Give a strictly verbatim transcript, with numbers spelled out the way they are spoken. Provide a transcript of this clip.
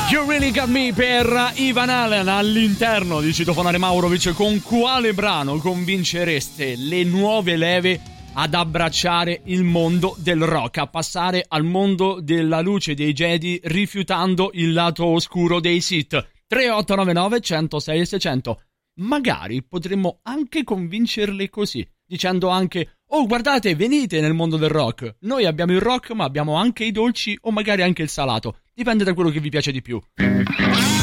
You Really Got Me per Ivan Allen all'interno di Citofonare Maurovic. Con quale brano convincereste le nuove leve ad abbracciare il mondo del rock, a passare al mondo della luce dei Jedi, rifiutando il lato oscuro dei Sith? tre otto nove nove uno zero sei seicento. Magari potremmo anche convincerle così, dicendo anche: oh, guardate, venite nel mondo del rock. Noi abbiamo il rock, ma abbiamo anche i dolci o magari anche il salato. Dipende da quello che vi piace di più.